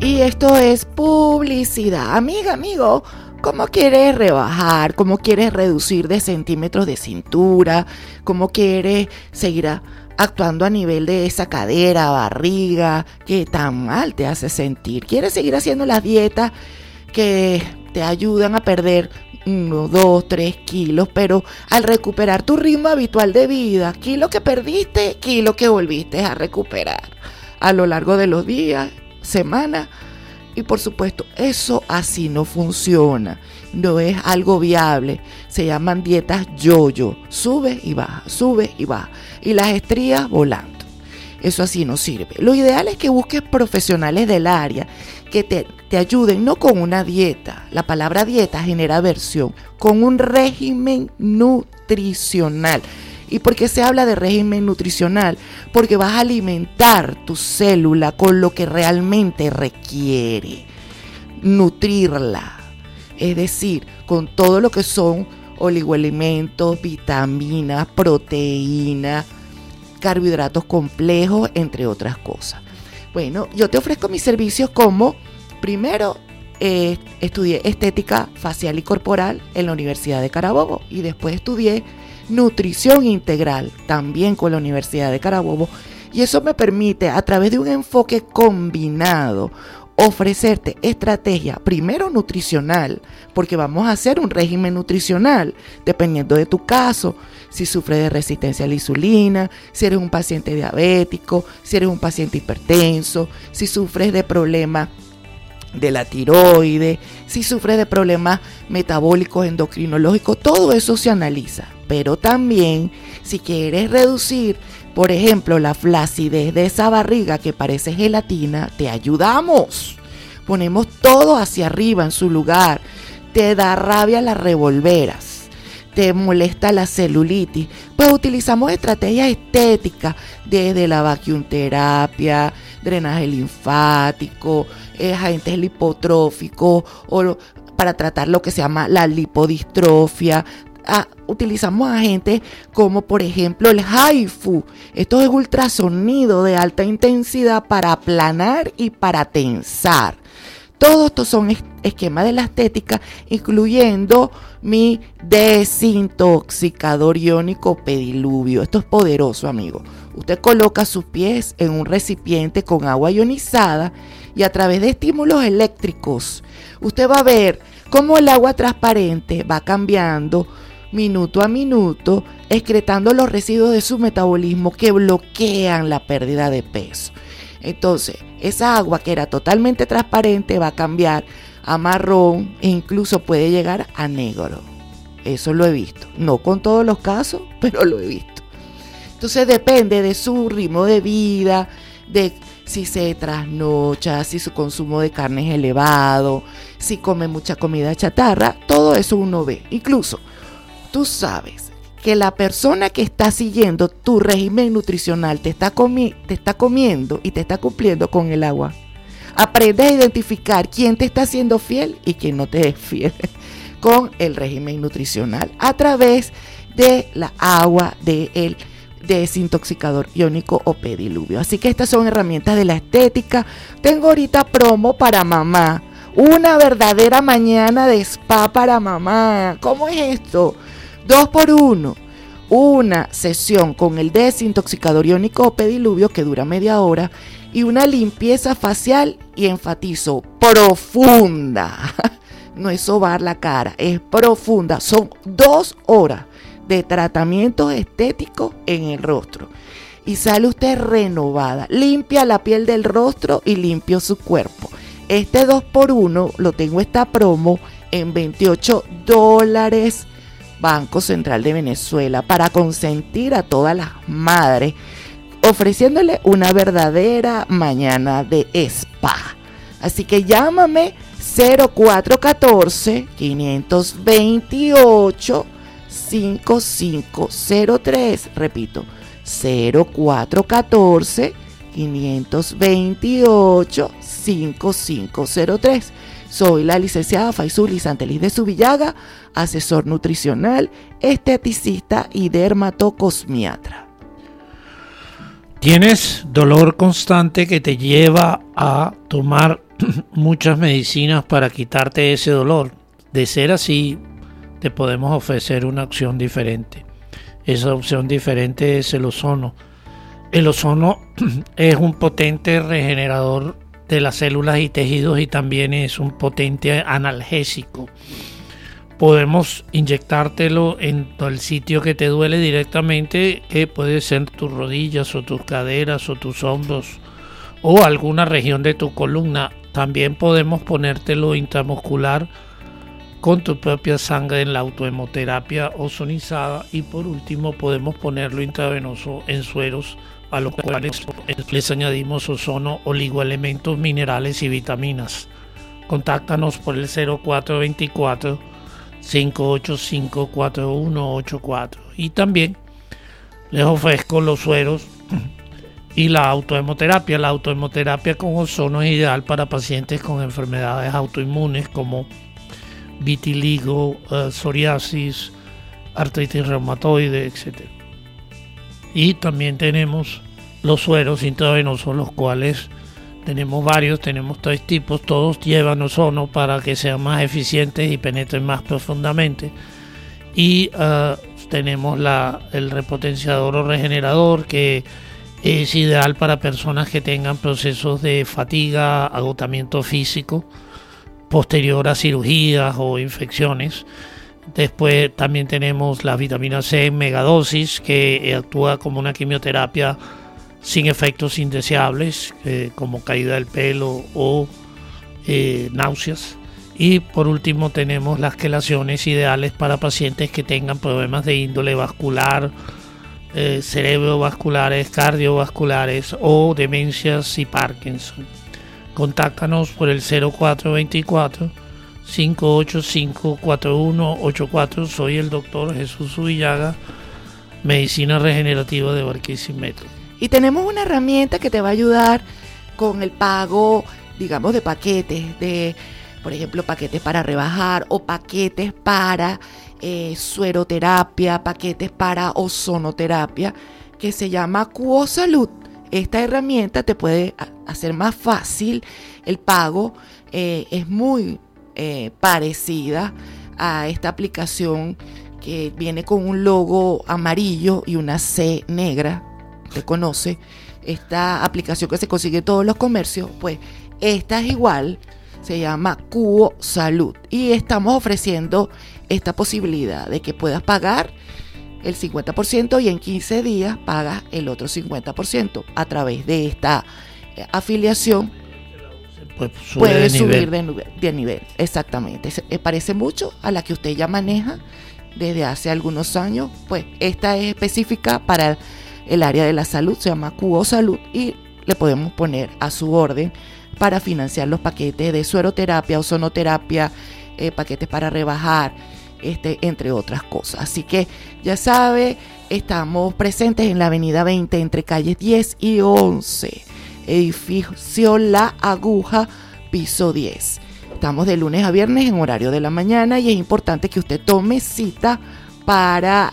Y esto es publicidad. Amiga, amigo, ¿cómo quieres rebajar? ¿Cómo quieres reducir de centímetros de cintura? ¿Cómo quieres seguir actuando a nivel de esa cadera, barriga, que tan mal te hace sentir? ¿Quieres seguir haciendo las dietas que te ayudan a perder 1, 2, 3 kilos, pero al recuperar tu ritmo habitual de vida, kilo que perdiste, kilo que volviste a recuperar a lo largo de los días, semanas? Y por supuesto, eso así no funciona, no es algo viable. Se llaman dietas yo-yo, sube y baja, y las estrías volando. Eso así no sirve. Lo ideal es que busques profesionales del área que te ayuden, no con una dieta. La palabra dieta genera aversión, con un régimen nutricional. ¿Y por qué se habla de régimen nutricional? Porque vas a alimentar tu célula con lo que realmente requiere, nutrirla. Es decir, con todo lo que son oligoelementos, vitaminas, proteínas, carbohidratos complejos, entre otras cosas. Bueno, yo te ofrezco mis servicios como, primero, estudié estética facial y corporal en la Universidad de Carabobo y después estudié nutrición integral también con la Universidad de Carabobo, y eso me permite, a través de un enfoque combinado, ofrecerte estrategia, primero nutricional, porque vamos a hacer un régimen nutricional, dependiendo de tu caso, si sufres de resistencia a la insulina, si eres un paciente diabético, si eres un paciente hipertenso, si sufres de problemas de la tiroides, si sufres de problemas metabólicos, endocrinológicos, todo eso se analiza. Pero también, si quieres reducir, por ejemplo, la flacidez de esa barriga que parece gelatina, te ayudamos. Ponemos todo hacia arriba en su lugar. Te da rabia las revolveras, te molesta la celulitis, pues utilizamos estrategias estéticas desde la vacuumterapia, drenaje linfático, agentes lipotróficos, o para tratar lo que se llama la lipodistrofia. Utilizamos agentes como, por ejemplo, el HIFU. Esto es ultrasonido de alta intensidad para aplanar y para tensar. Todos estos son esquemas de la estética, incluyendo mi desintoxicador iónico pediluvio. Esto es poderoso, amigo. Usted coloca sus pies en un recipiente con agua ionizada y a través de estímulos eléctricos, usted va a ver cómo el agua transparente va cambiando minuto a minuto, excretando los residuos de su metabolismo que bloquean la pérdida de peso. Entonces, esa agua que era totalmente transparente va a cambiar a marrón e incluso puede llegar a negro. Eso lo he visto. No con todos los casos, pero lo he visto. Entonces depende de su ritmo de vida, de si se trasnocha, si su consumo de carne es elevado, si come mucha comida chatarra, todo eso uno ve. Incluso tú sabes que la persona que está siguiendo tu régimen nutricional te está comiendo y te está cumpliendo con el agua. Aprende a identificar quién te está siendo fiel y quién no te es fiel con el régimen nutricional a través de la agua del desintoxicador iónico o pediluvio. Así que estas son herramientas de la estética. Tengo ahorita promo para mamá. Una verdadera mañana de spa para mamá. ¿Cómo es esto? 2x1, una sesión con el desintoxicador iónico o pediluvio que dura media hora y una limpieza facial, y enfatizo, profunda. No es sobar la cara, es profunda. Son 2 horas de tratamiento estético en el rostro y sale usted renovada, limpia la piel del rostro y limpio su cuerpo. Este 2x1 lo tengo, esta promo, en $28, Banco Central de Venezuela, para consentir a todas las madres, ofreciéndole una verdadera mañana de spa. Así que llámame 0414-528-5503. Repito, 0414-528-5503. Soy la licenciada Faisuli Santeliz de Zubillaga, asesor nutricional, esteticista y dermatocosmiatra. ¿Tienes dolor constante que te lleva a tomar muchas medicinas para quitarte ese dolor. De ser así, te podemos ofrecer una opción diferente. Esa opción diferente es el ozono. El ozono es un potente regenerador de las células y tejidos y también es un potente analgésico. Podemos inyectártelo en el sitio que te duele directamente, que puede ser tus rodillas o tus caderas o tus hombros o alguna región de tu columna. También podemos ponértelo intramuscular con tu propia sangre en la autohemoterapia ozonizada, y por último podemos ponerlo intravenoso en sueros, a los cuales les añadimos ozono, oligoelementos, minerales y vitaminas. Contáctanos por el 0424-585-4184 y también les ofrezco los sueros y la autohemoterapia. La autohemoterapia con ozono es ideal para pacientes con enfermedades autoinmunes como vitiligo, psoriasis, artritis reumatoide, etc. Y también tenemos los sueros intravenosos, los cuales tenemos varios, tenemos 3 tipos, todos llevan ozono para que sean más eficientes y penetren más profundamente. Y tenemos el repotenciador o regenerador, que es ideal para personas que tengan procesos de fatiga, agotamiento físico posterior a cirugías o infecciones. Después también tenemos la vitamina C en megadosis, que actúa como una quimioterapia sin efectos indeseables, como caída del pelo o náuseas. Y por último tenemos las quelaciones, ideales para pacientes que tengan problemas de índole vascular, cerebrovasculares, cardiovasculares o demencias y Parkinson. Contáctanos por el 0424-585-4184. Soy el doctor Jesús Subillaga, Medicina Regenerativa de Barquisimeto. Y tenemos una herramienta que te va a ayudar con el pago, digamos, de paquetes, por ejemplo, paquetes para rebajar o paquetes para sueroterapia, paquetes para ozonoterapia, que se llama QO Salud. Esta herramienta te puede hacer más fácil el pago, es muy parecida a esta aplicación que viene con un logo amarillo y una C negra. ¿Te conoce? Esta aplicación que se consigue en todos los comercios, pues esta es igual, se llama QO Salud, y estamos ofreciendo esta posibilidad de que puedas pagar el 50% y en 15 días pagas el otro 50%. A través de esta afiliación puedes subir de nivel. Exactamente. Se parece mucho a la que usted ya maneja desde hace algunos años. Pues esta es específica para el área de la salud, se llama QO Salud, y le podemos poner a su orden para financiar los paquetes de sueroterapia, ozonoterapia, paquetes para rebajar, entre otras cosas. Así que ya sabe, estamos presentes en la avenida 20 entre calles 10 y 11, edificio La Aguja, piso 10. Estamos de lunes a viernes en horario de la mañana, y es importante que usted tome cita para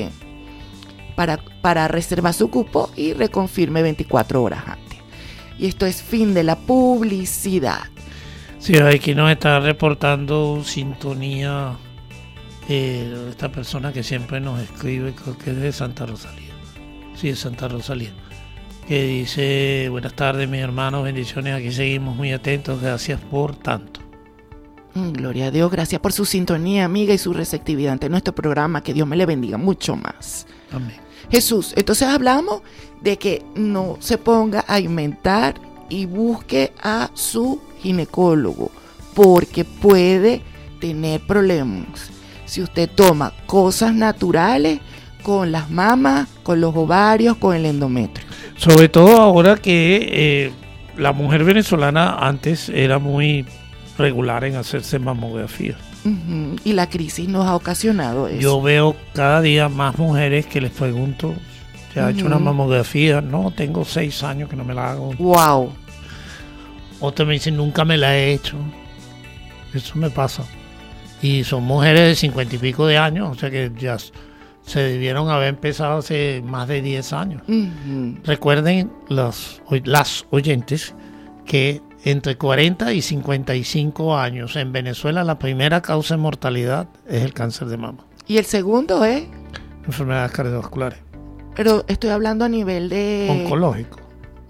reservar su cupo y reconfirme 24 horas antes. Y esto es fin de la publicidad. Sí, aquí nos está reportando sintonía esta persona que siempre nos escribe, creo que es de Santa Rosalía. Sí, de Santa Rosalía. Que dice: buenas tardes, mis hermanos, bendiciones, aquí seguimos muy atentos, gracias por tanto. Gloria a Dios, gracias por su sintonía, amiga, y su receptividad ante nuestro programa. Que Dios me le bendiga mucho más. Amén. Jesús, entonces hablamos de que no se ponga a inventar y busque a su ginecólogo, porque puede tener problemas si usted toma cosas naturales con las mamas, con los ovarios, con el endometrio. Sobre todo ahora que la mujer venezolana antes era muy regular en hacerse mamografía. Y la crisis nos ha ocasionado eso. Yo veo cada día más mujeres que les pregunto: ¿se ha hecho una mamografía? No, tengo 6 años que no me la hago. Wow. Otras me dicen: nunca me la he hecho. Eso me pasa. Y son mujeres de 50 y pico de años, o sea que ya se debieron haber empezado hace más de 10 años. Recuerden las oyentes que entre 40 y 55 años en Venezuela la primera causa de mortalidad es el cáncer de mama. Y el segundo es, Enfermedades cardiovasculares. pero estoy hablando a nivel de Oncológico.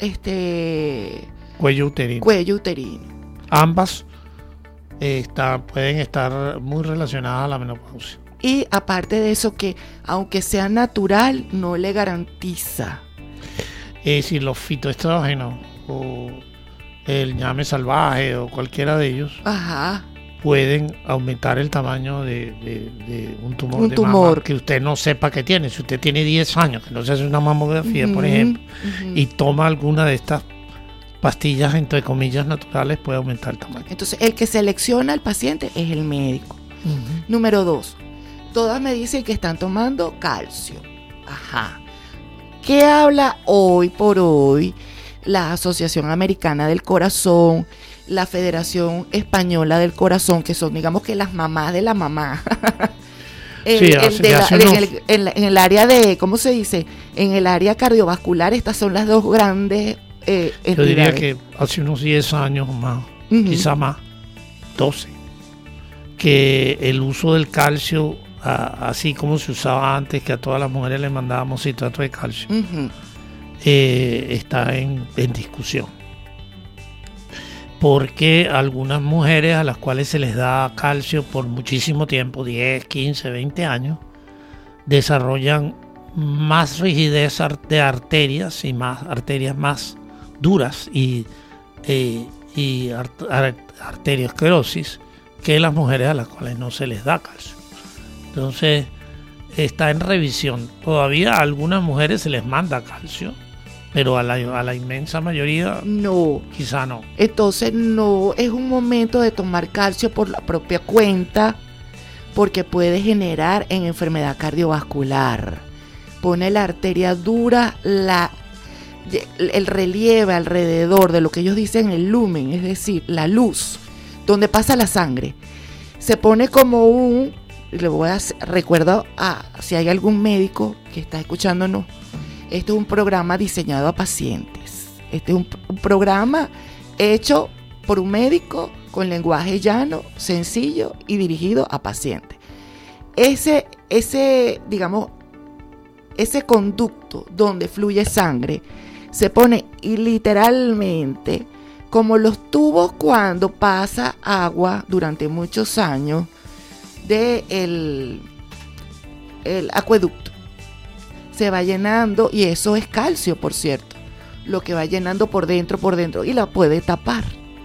Cuello uterino. Cuello uterino. Ambas pueden estar muy relacionadas a la menopausia. Y aparte de eso, que aunque sea natural, no le garantiza. Si los fitoestrógenos o el ñame salvaje o cualquiera de ellos Ajá. pueden aumentar el tamaño de un tumor Un de tumor. mama que usted no sepa que tiene. Si usted tiene 10 años, que no se hace una mamografía, por ejemplo, y toma alguna de estas pastillas, entre comillas, naturales, puede aumentar el tamaño. Entonces, el que selecciona al paciente es el médico. Número 2. Todas me dicen que están tomando calcio. Ajá. ¿Qué habla hoy por hoy la Asociación Americana del Corazón, la Federación Española del Corazón, que son, digamos, que las mamás de la mamá? Sí, en el área de, ¿cómo se dice? En el área cardiovascular, estas son las dos grandes yo diría que hace unos 10 años más, quizá más, 12, que el uso del calcio, así como se usaba antes, que a todas las mujeres les mandábamos citrato de calcio, está en discusión. Porque algunas mujeres a las cuales se les da calcio por muchísimo tiempo, 10, 15, 20 años, desarrollan más rigidez de arterias y más arterias más duras y arteriosclerosis que las mujeres a las cuales no se les da calcio. Entonces está en revisión. Todavía a algunas mujeres se les manda calcio, pero a la inmensa mayoría no. Quizá no. Entonces no es un momento de tomar calcio por la propia cuenta, porque puede generar en enfermedad cardiovascular. Pone la arteria dura, el relieve alrededor de lo que ellos dicen el lumen, es decir, la luz, donde pasa la sangre. Se pone como recuerdo si hay algún médico que está escuchándonos, este es un programa diseñado a pacientes. Este es un programa hecho por un médico con lenguaje llano, sencillo y dirigido a pacientes. Ese conducto donde fluye sangre se pone literalmente como los tubos cuando pasa agua durante muchos años del acueducto. Se va llenando, y eso es calcio, por cierto, lo que va llenando por dentro y la puede tapar.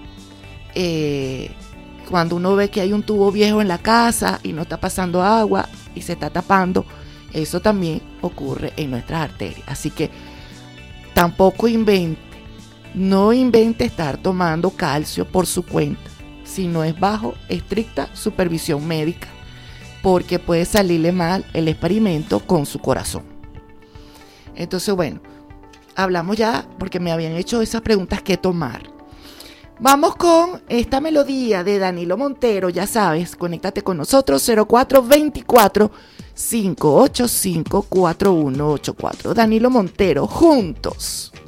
Cuando uno ve que hay un tubo viejo en la casa y no está pasando agua y se está tapando, eso también ocurre en nuestras arterias. Así que tampoco no invente estar tomando calcio por su cuenta, si no es bajo estricta supervisión médica, porque puede salirle mal el experimento con su corazón. Entonces, bueno, hablamos ya, porque me habían hecho esas preguntas, ¿qué tomar? Vamos con esta melodía de Danilo Montero, ya sabes, conéctate con nosotros, 0424-585-4184. Danilo Montero, juntos.